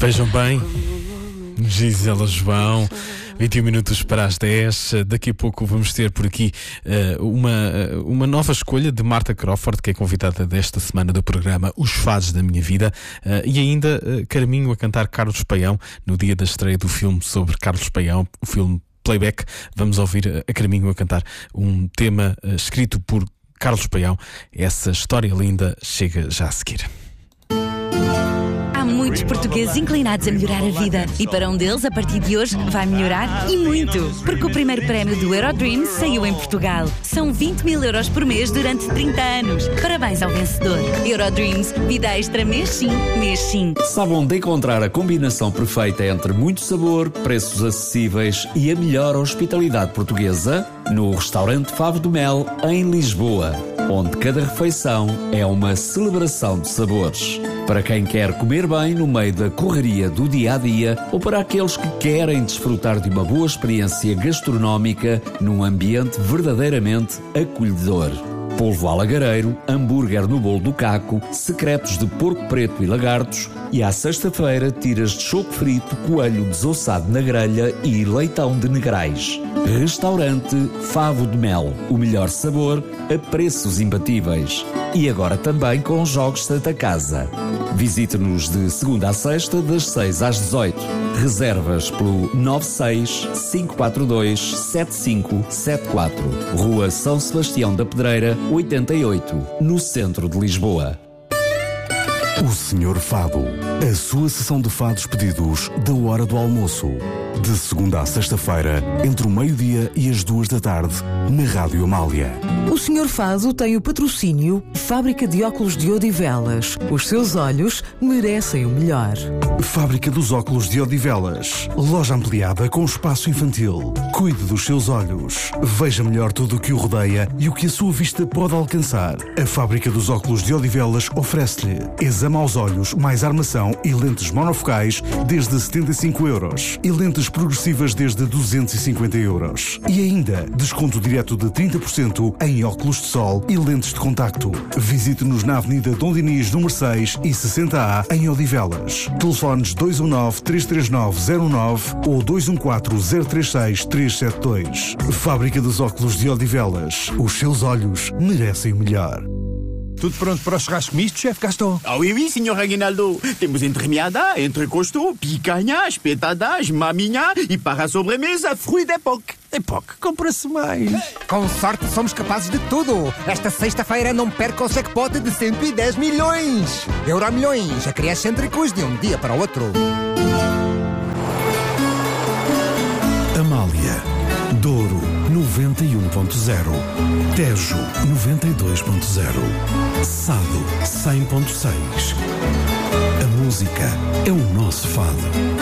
Vejam bem, Gisela João, 21 minutos para as 10. Daqui a pouco vamos ter por aqui uma nova escolha de Marta Crawford, que é convidada desta semana do programa Os Fados da Minha Vida, e ainda Carminho a cantar Carlos Paião no dia da estreia do filme sobre Carlos Paião, o filme Playback. Vamos ouvir a Carminho a cantar um tema escrito por Carlos Paião. Essa história linda chega já a seguir. Há muitos portugueses inclinados a melhorar a vida e para um deles, a partir de hoje, vai melhorar e muito. Porque o primeiro prémio do Eurodreams saiu em Portugal. São 20.000 euros por mês durante 30 anos. Parabéns ao vencedor. Eurodreams, vida extra mês sim, mês sim. Sabe onde encontrar a combinação perfeita entre muito sabor, preços acessíveis e a melhor hospitalidade portuguesa? No restaurante Favo do Mel, em Lisboa, onde cada refeição é uma celebração de sabores. Para quem quer comer bem no meio da correria do dia-a-dia ou para aqueles que querem desfrutar de uma boa experiência gastronómica num ambiente verdadeiramente acolhedor. Polvo alagareiro, hambúrguer no bolo do caco, secretos de porco preto e lagartos e à sexta-feira tiras de choco frito, coelho desossado na grelha e leitão de negrais. Restaurante Favo de Mel, o melhor sabor a preços imbatíveis. E agora também com jogos Santa Casa. Visite-nos de segunda a sexta, das 6 às 18. Reservas pelo 96 542 7574. Rua São Sebastião da Pedreira, 88, no centro de Lisboa. O Senhor Fado, a sua sessão de fados pedidos da hora do almoço. De segunda à sexta-feira, entre o meio-dia e as 2 da tarde, na Rádio Amália. O Senhor Fado tem o patrocínio Fábrica de Óculos de Odivelas. Os seus olhos merecem o melhor. Fábrica dos Óculos de Odivelas. Loja ampliada com espaço infantil. Cuide dos seus olhos. Veja melhor tudo o que o rodeia e o que a sua vista pode alcançar. A Fábrica dos Óculos de Odivelas oferece-lhe exame aos olhos, mais armação e lentes monofocais desde 75 euros. E lentes progressivas desde 250 euros. E ainda, desconto direto de 30% em óculos de sol e lentes de contacto. Visite-nos na Avenida Dom Dinis, número 6 e 60A, em Odivelas. Telefones 219-339-09 ou 214-036-372. Fábrica dos Óculos de Odivelas. Os seus olhos merecem o melhor. Tudo pronto para o churrasco misto, chefe Gaston? Ah oui, senhor Aguinaldo. Temos entremeada, entrecosto, picanha, espetadas, maminha e para a sobremesa, fruit d'époque. Époque, compra-se mais. Com sorte somos capazes de tudo. Esta sexta-feira não perca o jackpot de 110 milhões. Euromilhões, acresce entrecôs de um dia para o outro. Amália, Douro 91.0, Tejo 92.0, Sado 100.6. A música é o nosso fado.